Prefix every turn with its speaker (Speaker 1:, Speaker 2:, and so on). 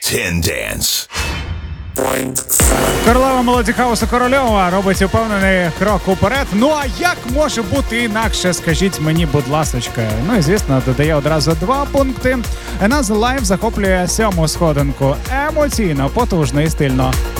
Speaker 1: 10 Dance.
Speaker 2: Королева мелодії хаусу Корольова робить упевнений крок уперед. Ну а як може бути інакше, скажіть мені, будь ласочка. Ну і звісно, додає одразу 2 пункти. Another Life захоплює 7-му сходинку. Емоційно, потужно і стильно.